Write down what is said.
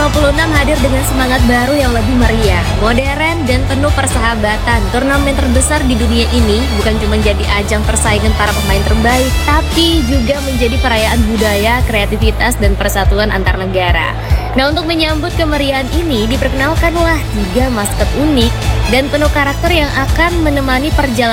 ke-56 hadir dengan semangat baru yang lebih meriah, modern, dan penuh persahabatan. Turnamen terbesar di dunia ini bukan cuma jadi ajang persaingan para pemain terbaik, tapi juga menjadi perayaan budaya, kreativitas, dan persatuan antar negara. Nah, untuk menyambut kemeriahan ini, diperkenalkanlah 3 maskot unik dan penuh karakter yang akan menemani perjalanan